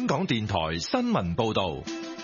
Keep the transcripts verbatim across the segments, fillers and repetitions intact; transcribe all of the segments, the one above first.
香港電台新聞報道。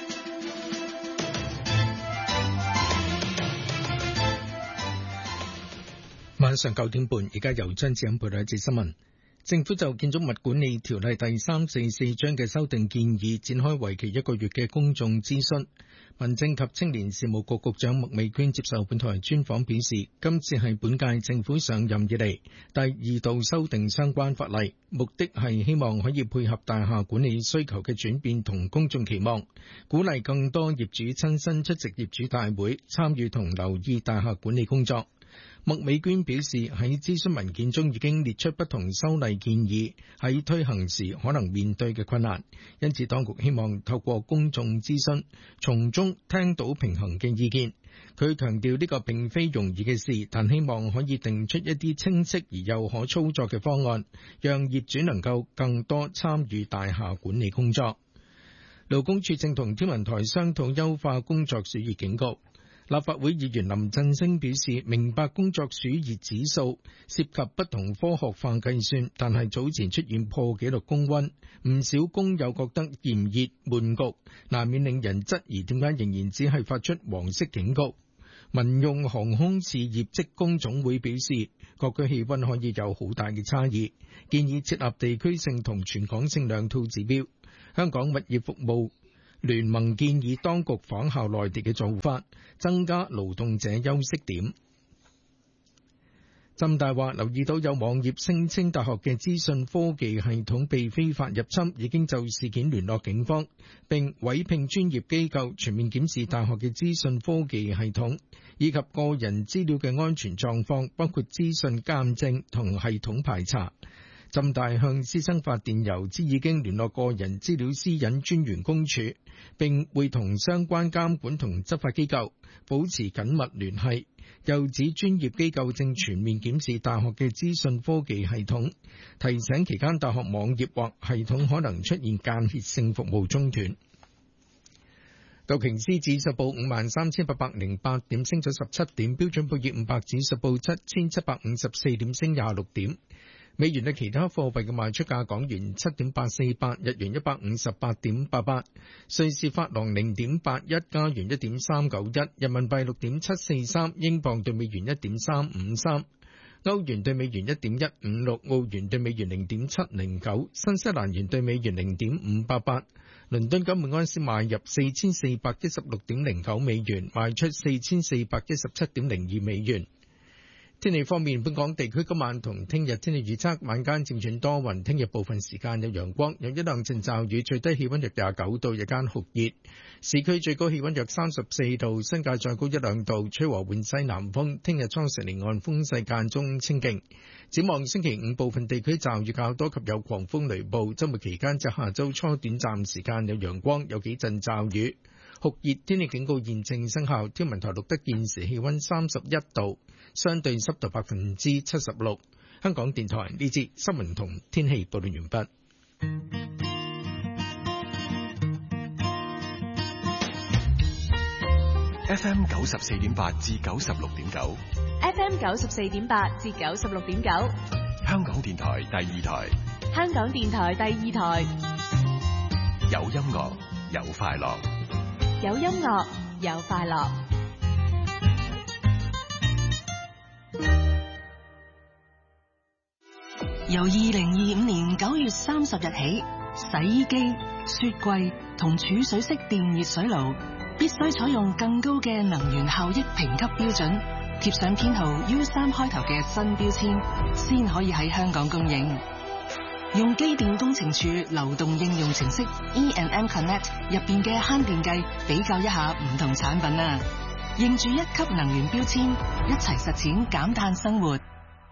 晚上九點半，而家由張志恩報道一節新聞。政府就建築物管理條例第三四四章嘅修訂建議展開為期一個月嘅公眾諮詢。民政及青年事務局局長麥美娟接受本台專訪表示，今次係本屆政府上任以嚟第二度修訂相關法例，目的係希望可以配合大廈管理需求嘅轉變同公眾期望，鼓勵更多業主親身出席業主大會，參與同留意大廈管理工作。麥美娟表示，喺諮詢文件中已經列出不同修例建議喺推行時可能面對嘅困難，因此當局希望透過公眾諮詢，從中聽到平衡嘅意見。佢強調呢個並非容易嘅事，但希望可以定出一啲清晰而又可操作嘅方案，讓業主能夠更多參與大廈管理工作。勞工處正同天文台商討優化工作暑熱警告。立法會議員林振昇表示，明白工作暑熱指數涉及不同科學化計算，但係早前出現破紀錄高溫，唔少工友覺得炎熱悶焗，難免令人質疑點解仍然只係發出黃色警告。民用航空事業職工總會表示，各區氣溫可以有好大嘅差異，建議設立地區性同全港性兩套指標。香港物業服務聯盟建議當局仿效內地嘅做法，增加勞動者休息點。浸大話留意到有網頁聲稱大學嘅資訊科技系統被非法入侵，已經就事件聯絡警方，並委聘專業機構全面檢視大學嘅資訊科技系統以及個人資料嘅安全狀況，包括資訊鑑證同系統排查。浸大向師生發電郵，指已經聯絡個人資料私隱專員公署，並會同相關監管同執法機構保持緊密聯繫。又指專業機構正全面檢視大學嘅資訊科技系統，提醒期間大學網頁或系統可能出現間歇性服務中斷。道瓊斯指數報五萬三千八百零八點，升咗十七點；標準普爾五百指數報七千七百五十四點，升廿六點。美元對其他貨幣嘅賣出價：港元七點八四八，日元一百五十八點八八，瑞士法郎零點八一，加元一點三九一，人民幣六點七四三，英鎊對美元一點三五三，歐元對美元一點一五六，澳元對美元零點七零九，新西蘭元對美元零點五八八。倫敦金每安士買入四千四百一十六點零九美元，賣出四千四百一十七點零二美元。天氣方面，本港地區今晚同聽日天氣預測，晚間漸轉多雲，聽日部分時間有陽光，有一兩陣驟雨，最低氣溫約廿九度，日間酷熱，市區最高氣溫約三十四度，新界再高一兩度，吹和緩西南風，聽日初時離岸風勢間中清勁。展望星期五部分地區驟雨較多及有狂風雷暴，週末期間至下週初短暫時間有陽光，有幾陣驟雨。酷熱天氣警告現正生效，天文台錄得現時氣溫三十一度，相對濕度百分之七十六。香港電台呢節新聞同天氣報道完畢。 F M 九十四點八至九十六點九 ，F M 九十四點八至九十六點九， 香港電台第二台， 香港電台第二台， 有音樂有快樂， 有音樂有快樂。 由二零二五年九月三十日起，洗衣機、雪櫃同儲水式電熱水爐必須採用更高嘅能源效益評級標準，貼上編號 U 三開頭嘅新標籤，先可以喺香港供應。用機電工程署流動應用程式 E and M Connect 入邊嘅慳電計比較一下唔同產品啊，認住一級能源標籤，一齊實踐減碳生活。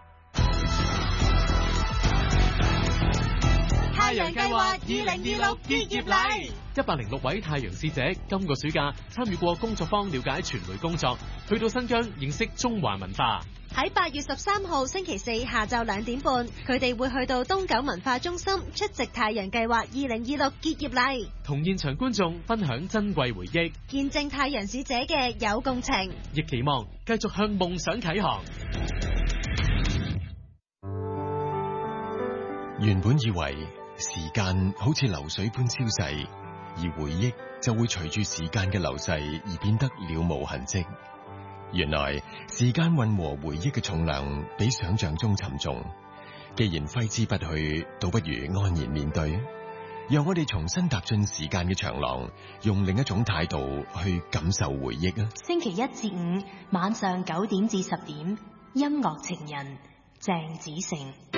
太陽計劃二零二六結業禮， 一百零六位太陽使者今個暑假參與過工作坊，了解傳媒工作，去到新疆認識中華文化。 喺八月十三號星期四下晝兩點半，佢哋會去到東九文化中心出席太陽計劃二零二六結業禮， 同現場觀眾分享珍貴回憶， 見證太陽使者嘅有共情， 亦期望繼續向夢想啟航。 原本以為時間好似流水般消逝，而回憶就會隨住時間嘅流逝而變得了無痕跡。原來時間混和回憶嘅重量比想象中沉重，既然揮之不去，倒不如安然面對。讓我哋重新踏進時間嘅長廊，用另一種態度去感受回憶啊！ 星期一至五晚上九點至十點，音樂情人鄭子誠。